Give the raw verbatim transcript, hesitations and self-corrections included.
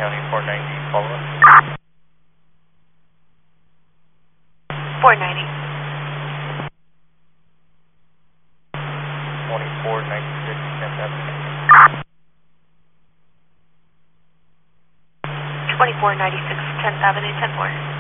County four ninety, follow up. four ninety. twenty-four ninety-six, tenth Avenue. twenty-four ninety-six, tenth Avenue, ten four.